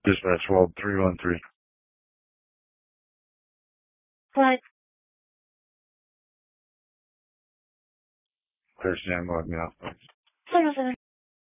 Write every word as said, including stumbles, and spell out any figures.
Dispatch Wald three one three. What? Clear stand, log me off, please. seven oh seven.